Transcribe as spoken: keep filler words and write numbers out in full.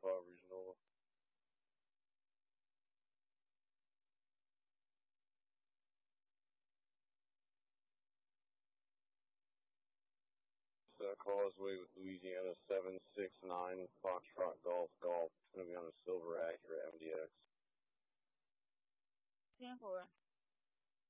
five Regional. Uh, Causeway with Louisiana seven six nine Foxtrot Golf Golf. It's going to be on a silver Acura M D X. ten four.